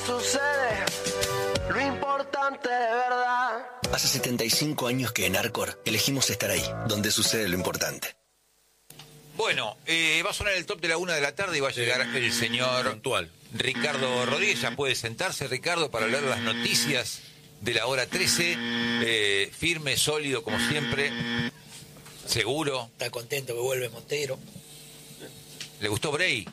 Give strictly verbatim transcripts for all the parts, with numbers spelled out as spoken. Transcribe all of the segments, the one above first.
sucede, lo importante de verdad. Hace setenta y cinco años que en Arcor elegimos estar ahí, donde sucede lo importante. Bueno, eh, va a sonar el top de la una de la tarde y va a llegar el señor Puntual. Ricardo Rodríguez. Ya puede sentarse, Ricardo, para leer las noticias de la hora trece. Eh, firme, sólido, como siempre. Seguro. Está contento que vuelve Montero. ¿Le gustó Bray?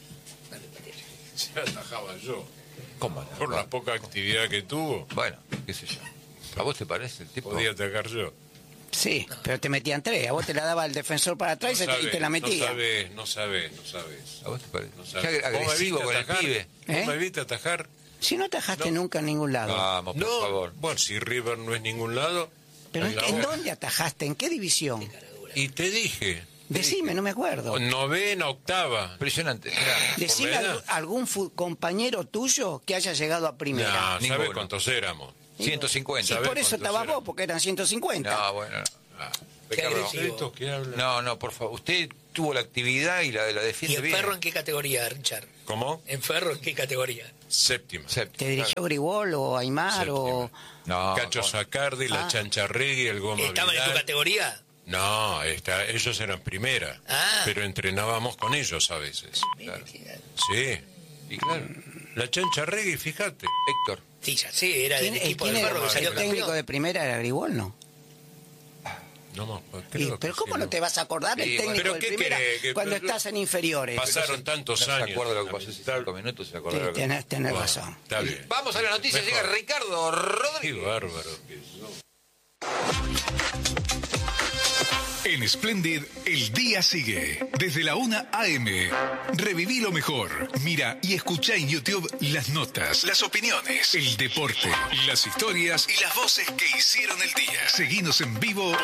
Ya atajaba yo. ¿Cómo? Por la poca actividad que tuvo, Bueno, qué sé yo. ¿A vos te parece el tipo? podía atacar yo. Sí, pero te metían tres. A vos te la daba el defensor para atrás y, No se te, y te la sabés, metía. No sabés, no sabés, no sabés. ¿A vos te parece? No Qué sabés. ag- ¿Vos me agresivo viste con el atajar? pibe. ¿Vos ¿Eh? me viste atajar? Si no atajaste No. nunca en ningún lado. Vamos, por No, favor. bueno, si River no es ningún lado. ¿Pero en, la en boca. dónde atajaste? ¿En qué división? Y te dije, Decime, no me acuerdo. novena, octava. Impresionante. Mirá. Decime por la edad. algún, algún fu- compañero tuyo que haya llegado a primera. No, ¿sabes ninguno. cuántos éramos? ciento Y cincuenta. ¿sabés por eso cuántos estabas eran? vos, porque eran ciento cincuenta. No, bueno. no. Ah, Qué Ricardo. agresivo. estos que hablan. No, no, por favor. Usted tuvo la actividad y la, la ¿Y defiende en bien. Ferro en qué categoría, Richard? ¿Cómo? ¿En Ferro en qué categoría? Séptima. Séptimo. ¿Te dirigió Gribol o Aymar o...? No, Cacho con- Sacardi, la Ah. Chancharregui, el Goma ¿Estaban en tu Vidal. categoría? No, está, ellos eran primera. Ah. Pero entrenábamos con ellos a veces. Claro. Sí. Y claro, La Chancharregui, fíjate. Héctor. Sí, ya sé, era del ¿Quién, equipo quién de era Ferro que el salió técnico campeón. de primera? ¿Era Gribol, no? No me acuerdo, Y- creo pero que ¿cómo sí, no te vas a acordar del Sí, técnico bueno. de ¿Pero qué primera querés? Que- cuando pero- estás en inferiores? Pasaron tantos No se años. acuerda lo que pasó hace cinco minutos, se acuerda Sí, lo que tenés, tenés Bueno, razón. está bien. Vamos a la noticia, Mejor. llega Ricardo Qué Rodríguez. bárbaro que sos. En Splendid, el día sigue. Desde la una a eme. Reviví lo mejor. Mira y escucha en YouTube las notas, las opiniones, el deporte, las historias y las voces que hicieron el día. Seguinos en vivo